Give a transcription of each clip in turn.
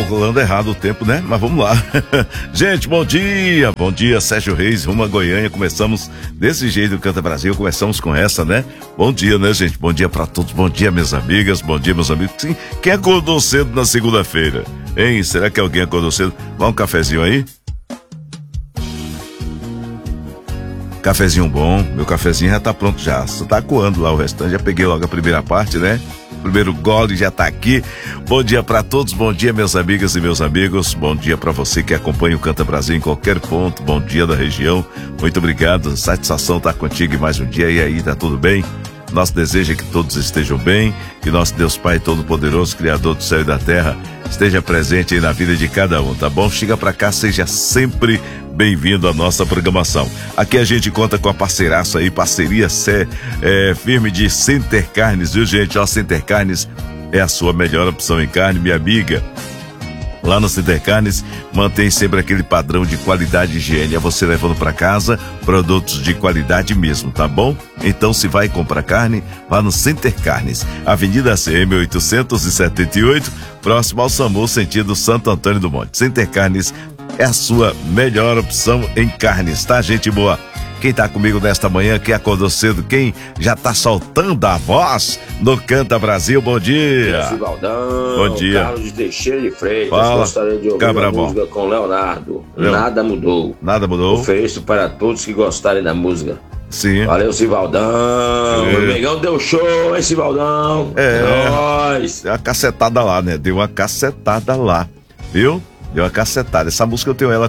calculando errado o tempo, né? Mas vamos lá. Gente, bom dia, Sérgio Reis, rumo a Goiânia. Começamos desse jeito do Canta Brasil, começamos com essa, né? Bom dia, né, gente? Bom dia pra todos, bom dia, minhas amigas, bom dia, meus amigos. Sim, quem acordou cedo na segunda-feira? Hein? Será que alguém acordou cedo? Vai um cafezinho aí? Cafezinho bom, meu cafezinho já tá pronto já, só tá coando lá o restante, já peguei logo a primeira parte, né? Primeiro gole já tá aqui. Bom dia pra todos, bom dia minhas amigas e meus amigos, bom dia pra você que acompanha o Canta Brasil em qualquer ponto, bom dia da região, muito obrigado, satisfação estar contigo em mais um dia. E aí, tá tudo bem? Nosso desejo é que todos estejam bem, que nosso Deus Pai Todo-Poderoso, Criador do céu e da terra, esteja presente aí na vida de cada um, tá bom? Chega pra cá, seja sempre bem-vindo à nossa programação. Aqui a gente conta com a parceiraça aí, parceria firme de Center Carnes, viu, gente? Ó, Center Carnes é a sua melhor opção em carne, minha amiga. Lá no Center Carnes, mantém sempre aquele padrão de qualidade e higiene. É você levando para casa produtos de qualidade mesmo, tá bom? Então, se vai comprar carne, vá no Center Carnes, Avenida CM 878, próximo ao SAMU, sentido Santo Antônio do Monte. Center Carnes é a sua melhor opção em carnes, tá, gente boa? Quem tá comigo nesta manhã, quem acordou cedo, quem já tá soltando a voz no Canta Brasil, bom dia. Valdão, bom dia. Carlos de Teixeira de Freitas, fala. Gostaria de ouvir uma música com Leonardo. Nada mudou. Nada mudou. Ofereço para todos que gostarem da música. Sim. Valeu, Sivaldão. O Mengão deu show, hein, Sivaldão? Nós. Deu uma cacetada lá, né? Deu uma cacetada lá, viu? Deu uma cacetada. Essa música eu tenho ela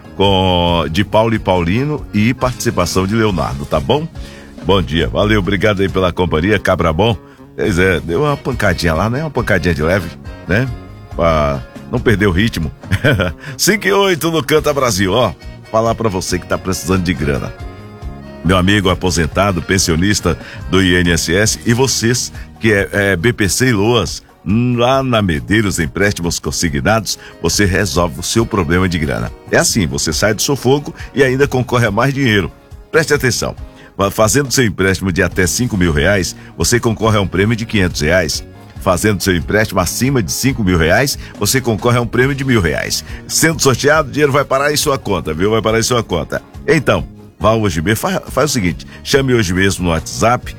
de Paulo e Paulino e participação de Leonardo, tá bom? Bom dia, valeu, obrigado aí pela companhia, Cabra Bom. Pois é, deu uma pancadinha lá, né? Uma pancadinha de leve, né? Pra não perder o ritmo. 5 e 8 no Canta Brasil, ó. Falar pra você que tá precisando de grana. Meu amigo aposentado, pensionista do INSS e vocês que é BPC e Loas, lá na Medeiros Empréstimos Consignados, você resolve o seu problema de grana. É assim, você sai do sufoco e ainda concorre a mais dinheiro. Preste atenção, fazendo seu empréstimo de até R$5.000, você concorre a um prêmio de R$500. Fazendo seu empréstimo acima de R$5.000, você concorre a um prêmio de R$1.000. Sendo sorteado, o dinheiro vai parar em sua conta, viu? Vai parar em sua conta. Então, vá hoje mesmo, faz o seguinte, chame hoje mesmo no WhatsApp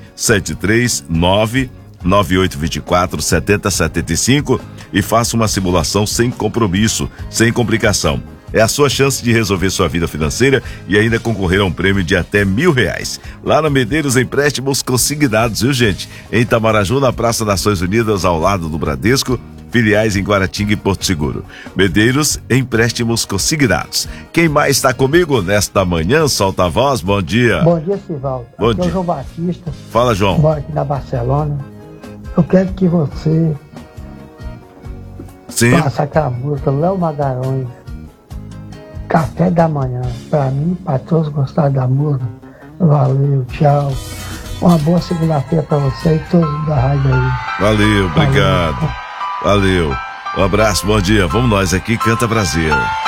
739-9824-7075 e faça uma simulação sem compromisso, sem complicação. É a sua chance de resolver sua vida financeira e ainda concorrer a um prêmio de até R$1.000. Lá no Medeiros Empréstimos Consignados, viu, gente? Em Itamaraju, na Praça Nações Unidas, ao lado do Bradesco, filiais em Guaratinga e Porto Seguro. Medeiros Empréstimos Consignados. Quem mais está comigo nesta manhã? Solta a voz, bom dia. Bom dia, Sivaldo. Bom dia. É o João Batista. Fala, João. Moro aqui na Barcelona. Eu quero que você faça aquela música Léo Magalhães, Café da Manhã. Pra mim, pra todos gostarem da música. Valeu, tchau. Uma boa segunda-feira pra você e todos da rádio aí. Valeu, obrigado. Valeu. Um abraço, bom dia. Vamos nós aqui, Canta Brasil.